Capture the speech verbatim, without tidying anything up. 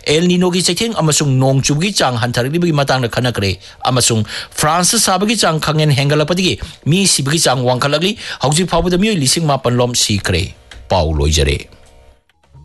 El Nino की चैथेंग अमसुंग नोंग चुबगी चांग हंथरगलिबगी मतांग खनकरे अमसुंग France साबगी चांग खंगेन हेंगलपदगी मी सिबगी चांग वांखलगली हौजिक फावबद मियोय लिसिंग मापन लोम सीखरे पाउ लोइजरे।